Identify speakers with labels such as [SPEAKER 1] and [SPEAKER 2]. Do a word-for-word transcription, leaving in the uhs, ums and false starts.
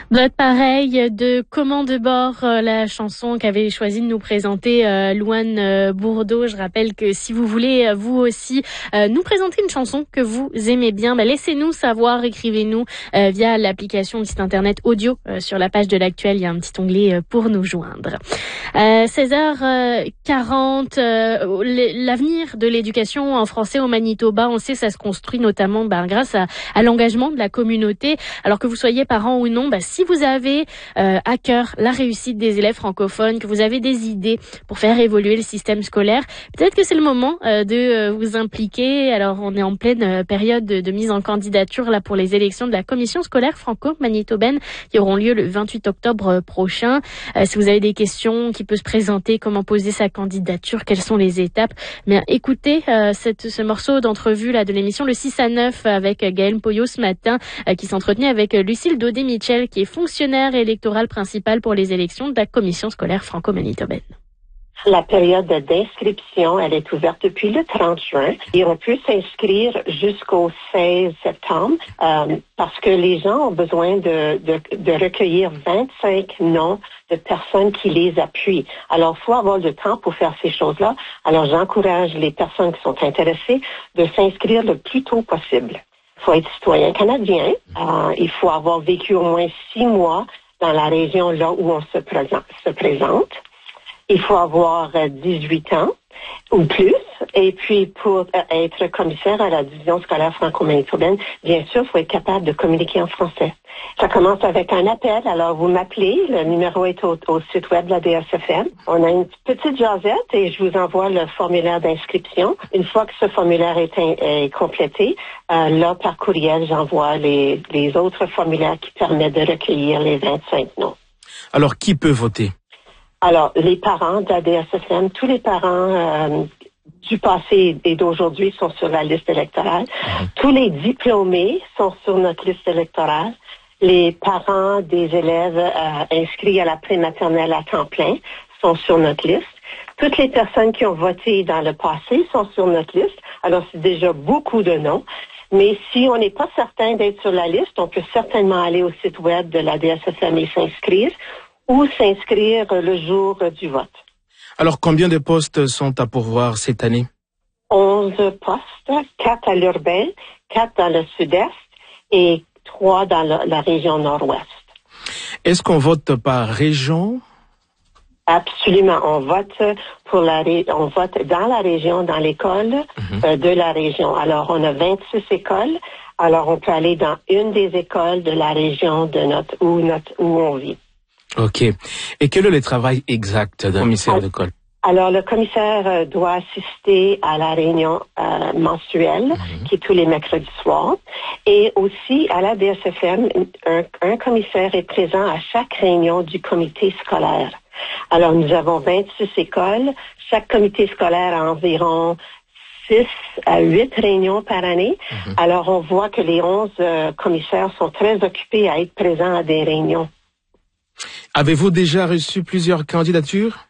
[SPEAKER 1] Vote pareil de Comment de bord, euh, la chanson qu'avait choisi de nous présenter euh, Louane euh, Bourdeau. Je rappelle que si vous voulez euh, vous aussi euh, nous présenter une chanson que vous aimez bien, bah, laissez-nous savoir, écrivez-nous euh, via l'application du site internet audio euh, sur la page de l'actuel. Il y a un petit onglet euh, pour nous joindre. Euh, seize heures quarante, euh, l'avenir de l'éducation en français au Manitoba, on le sait, ça se construit notamment bah, grâce à, à l'engagement de la communauté. Alors que vous soyez parent ou non, bah, si vous avez euh, à cœur la réussite des élèves francophones, que vous avez des idées pour faire évoluer le système scolaire, peut-être que c'est le moment euh, de euh, vous impliquer. Alors on est en pleine euh, période de, de mise en candidature là pour les élections de la commission scolaire franco-manitobaine qui auront lieu le vingt-huit octobre prochain. Euh, si vous avez des questions, qui peut se présenter, comment poser sa candidature, quelles sont les étapes, bien écoutez euh, cette, ce morceau d'entrevue là de l'émission le six à neuf avec Gaël Poyot ce matin euh, qui s'entretenait avec Lucille Daudet-Michel qui est fonctionnaire électoral principal pour les élections de la commission scolaire franco-manitobaine.
[SPEAKER 2] La période d'inscription, elle est ouverte depuis le trente juin et on peut s'inscrire jusqu'au seize septembre euh, parce que les gens ont besoin de, de, de recueillir vingt-cinq noms de personnes qui les appuient. Alors, il faut avoir le temps pour faire ces choses-là. Alors, j'encourage les personnes qui sont intéressées de s'inscrire le plus tôt possible. Il faut être citoyen canadien. Euh, il faut avoir vécu au moins six mois dans la région là où on se présente. Se présente. Il faut avoir dix-huit ans ou plus. Et puis, pour être commissaire à la division scolaire franco-manitobaine, bien sûr, il faut être capable de communiquer en français. Ça commence avec un appel. Alors, vous m'appelez. Le numéro est au, au site web de la D S F M. On a une petite jasette et je vous envoie le formulaire d'inscription. Une fois que ce formulaire est, in, est complété, euh, là, par courriel, j'envoie les, les autres formulaires qui permettent de recueillir les vingt-cinq noms.
[SPEAKER 3] Alors, qui peut voter?
[SPEAKER 2] Alors, les parents de la D S F M, tous les parents euh, du passé et d'aujourd'hui sont sur la liste électorale. Mmh. Tous les diplômés sont sur notre liste électorale. Les parents des élèves euh, inscrits à la prématernelle à temps plein sont sur notre liste. Toutes les personnes qui ont voté dans le passé sont sur notre liste. Alors, c'est déjà beaucoup de noms. Mais si on n'est pas certain d'être sur la liste, on peut certainement aller au site web de la D S F M et s'inscrire ou s'inscrire le jour du vote.
[SPEAKER 3] Alors, combien de postes sont à pourvoir cette année?
[SPEAKER 2] onze postes, quatre à l'urbain, quatre dans le sud-est et trois dans la, la région nord-ouest.
[SPEAKER 3] Est-ce qu'on vote par région?
[SPEAKER 2] Absolument. On vote pour la on vote dans la région, dans l'école mm-hmm. euh, de la région. Alors, on a vingt-six écoles. Alors, on peut aller dans une des écoles de la région de notre où notre où on vit.
[SPEAKER 3] OK. Et quel est le travail exact d'un commissaire d'école?
[SPEAKER 2] Alors, le commissaire euh, doit assister à la réunion euh, mensuelle, mm-hmm. qui est tous les mercredis soirs. Et aussi, à la D S F M, un, un commissaire est présent à chaque réunion du comité scolaire. Alors, nous avons vingt-six écoles. Chaque comité scolaire a environ six à huit réunions par année. Mm-hmm. Alors, on voit que les onze euh, commissaires sont très occupés à être présents à des réunions.
[SPEAKER 3] Avez-vous déjà reçu plusieurs candidatures?